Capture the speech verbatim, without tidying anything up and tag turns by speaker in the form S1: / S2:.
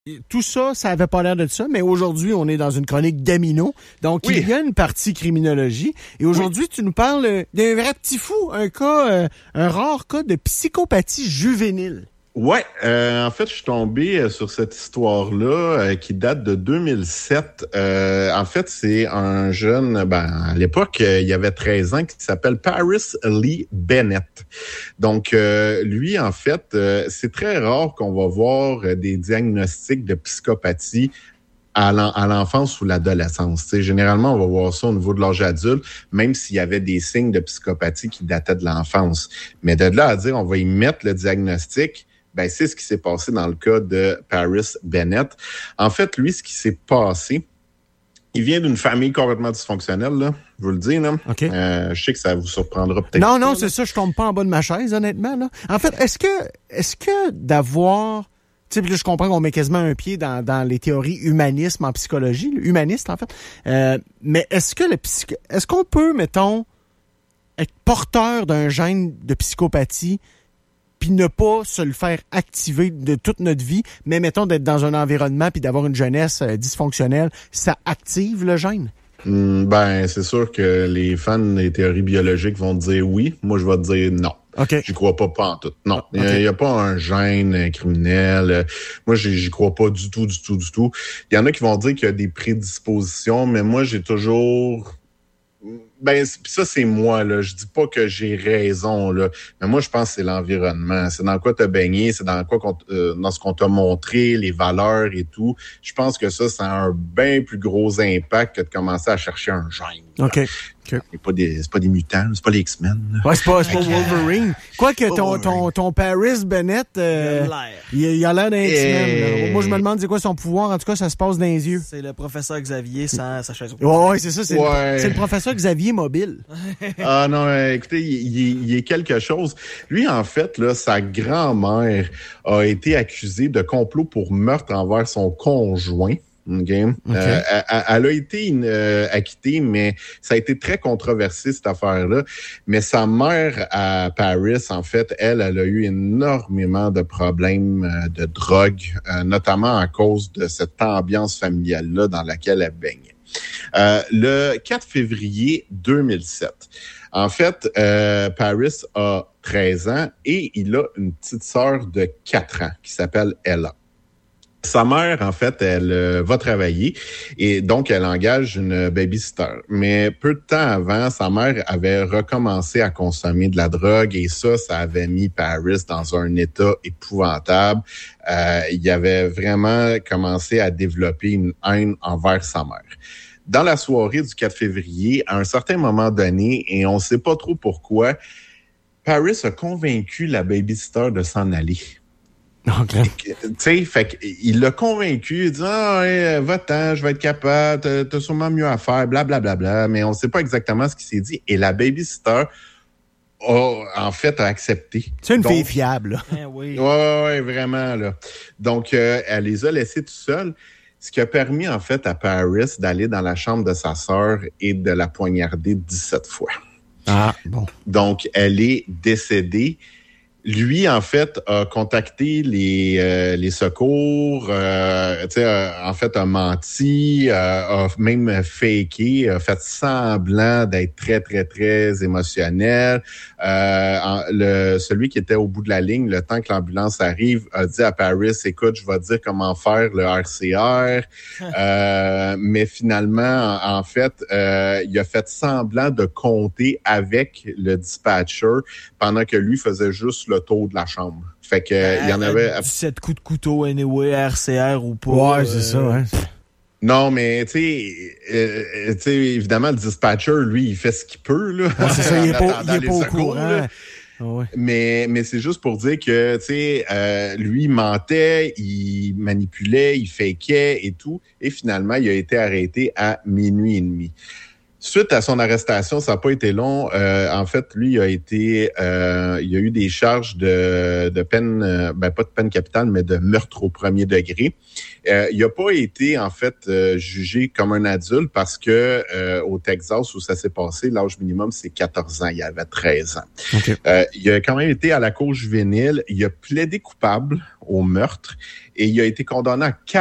S1: tout ça, ça avait pas l'air de ça, mais aujourd'hui, on est dans une chronique d'Amino. Donc, oui. Il y a une partie criminologie. Et aujourd'hui, oui. tu nous parles d'un vrai petit fou, un cas, euh, un rare cas de psychopathie juvénile.
S2: Ouais, euh, en fait, je suis tombé sur cette histoire-là euh, qui date de deux mille sept. Euh, en fait, c'est un jeune, ben à l'époque, euh, il avait treize ans, qui s'appelle Paris Lee Bennett. Donc, euh, lui, en fait, euh, c'est très rare qu'on va voir euh, des diagnostics de psychopathie à, l'en, à l'enfance ou l'adolescence. T'sais, généralement, on va voir ça au niveau de l'âge adulte, même s'il y avait des signes de psychopathie qui dataient de l'enfance. Mais de là à dire, on va y mettre le diagnostic. Ben, c'est ce qui s'est passé dans le cas de Paris Bennett. En fait, lui, ce qui s'est passé, il vient d'une famille complètement dysfonctionnelle, là, je vous le dis, là.
S1: Okay.
S2: Euh, je sais que ça vous surprendra peut-être.
S1: Non, non,
S2: pas,
S1: c'est ça, je tombe pas en bas de ma chaise, honnêtement, là. En fait, est-ce que, est-ce que d'avoir, tu sais, là, je comprends qu'on met quasiment un pied dans, dans les théories humanisme en psychologie, humaniste, en fait. Euh, mais est-ce que le psych... est-ce qu'on peut, mettons, être porteur d'un gène de psychopathie puis ne pas se le faire activer de toute notre vie, mais mettons d'être dans un environnement puis d'avoir une jeunesse euh, dysfonctionnelle, ça active le gène?
S2: Mmh, ben, c'est sûr que les fans des théories biologiques vont te dire oui. Moi, je vais te dire non.
S1: Okay.
S2: J'y crois pas, pas en tout. Non, il
S1: okay.
S2: n'y a, a pas un gène criminel. Moi, j'y, j'y crois pas du tout, du tout, du tout. Il y en a qui vont dire qu'il y a des prédispositions, mais moi, j'ai toujours... Ben, ça, c'est moi, là. Je dis pas que j'ai raison, là. Mais moi, je pense que c'est l'environnement. C'est dans quoi t'as baigné, c'est dans quoi qu'on, euh, dans ce qu'on t'a montré, les valeurs et tout. Je pense que ça, ça a un bien plus gros impact que de commencer à chercher un gène.
S1: OK. okay.
S2: C'est pas des, c'est pas des mutants, c'est pas les X-Men.
S1: Ouais, c'est pas, c'est pas Wolverine. Quoique ton, ton, ton Paris Bennett, euh, il, il a l'air d'un X-Men. Et... Moi, je me demande c'est quoi son pouvoir. En tout cas, ça se passe dans les yeux.
S3: C'est le professeur Xavier sans sa chaise.
S1: Ouais, ouais, c'est ça. C'est,
S2: ouais.
S1: le, c'est le professeur Xavier mobile.
S2: Ah non, écoutez, il, il, il est quelque chose. Lui, en fait, là, sa grand-mère a été accusée de complot pour meurtre envers son conjoint. Okay. Okay. Euh, elle, elle a été euh, acquittée, mais ça a été très controversé, cette affaire-là. Mais sa mère à Paris, en fait, elle, elle a eu énormément de problèmes euh, de drogue, euh, notamment à cause de cette ambiance familiale-là dans laquelle elle baignait. Euh, le quatre février deux mille sept, en fait, euh, Paris a treize ans et il a une petite sœur de quatre ans qui s'appelle Ella. Sa mère, en fait, elle euh, va travailler et donc elle engage une babysitter. Mais peu de temps avant, sa mère avait recommencé à consommer de la drogue et ça, ça avait mis Paris dans un état épouvantable. Euh, il avait vraiment commencé à développer une haine envers sa mère. Dans la soirée du quatre février, à un certain moment donné, et on ne sait pas trop pourquoi, Paris a convaincu la babysitter de s'en aller.
S1: Okay.
S2: Tu sais, fait qu'il l'a convaincu, il dit « Ah, ouais, va-t'en, je vais être capable, t'as, t'as sûrement mieux à faire, blablabla. Bla, bla, bla. » Mais on ne sait pas exactement ce qu'il s'est dit. Et la babysitter a, en fait, a accepté.
S1: C'est une
S2: Donc,
S1: fille fiable, là.
S3: Eh oui.
S2: Ouais, ouais, ouais, vraiment, là. Donc, euh, elle les a laissés tout seuls. Ce qui a permis, en fait, à Paris d'aller dans la chambre de sa sœur et de la poignarder dix-sept fois.
S1: Ah, bon.
S2: Donc, elle est décédée. Lui, en fait, a contacté les euh, les secours, euh, tu sais, euh, en fait, a menti, euh, a même faké, a fait semblant d'être très, très, très émotionnel. Euh, en, le celui qui était au bout de la ligne, le temps que l'ambulance arrive, a dit à Paris, écoute, je vais te dire comment faire le R C R. euh, mais finalement, en, en fait, euh, il a fait semblant de compter avec le dispatcher pendant que lui faisait juste le tour de la chambre. Fait que euh, il y en avait
S3: dix-sept coups de couteau anyway, R C R ou pas.
S1: Ouais,
S3: euh...
S1: c'est ça, ouais.
S2: Non, mais tu sais, euh, tu sais, évidemment, le dispatcher, lui, il fait ce qu'il peut, là.
S1: Ouais, c'est ça, il est pas, il est pas au courant.
S2: Ouais. Mais, mais c'est juste pour dire que, tu sais, euh, lui, il mentait, il manipulait, il fakeait et tout. Et finalement, il a été arrêté à minuit et demi. Suite à son arrestation, ça n'a pas été long. Euh, en fait, lui, il a été, euh, il a eu des charges de, de peine, euh, ben pas de peine capitale, mais de meurtre au premier degré. Euh, il n'a pas été en fait euh, jugé comme un adulte parce que euh, au Texas où ça s'est passé, l'âge minimum c'est quatorze ans. Il avait treize ans. Okay. Euh, il a quand même été à la cour juvénile. Il a plaidé coupable au meurtre et il a été condamné à